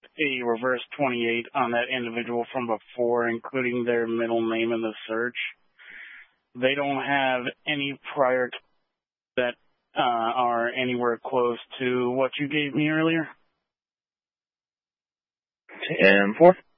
a reverse 28 on that individual from before, including their middle name in the search. They don't have any prior that are anywhere close to what you gave me earlier. 10-4.